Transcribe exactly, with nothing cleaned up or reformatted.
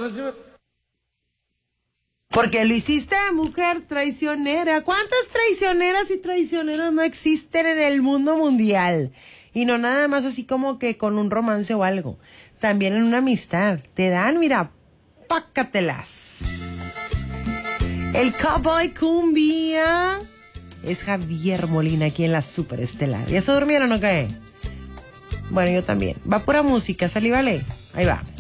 Porque lo hiciste, mujer traicionera. ¿Cuántas traicioneras y traicioneros no existen en el mundo mundial? Y no nada más así como que con un romance o algo. También en una amistad. Te dan, mira, pácatelas. El Cowboy Cumbia es Javier Molina aquí en la Superestelar. ¿Ya se durmieron o qué? Bueno, yo también. Va pura música, salí, vale. Ahí va.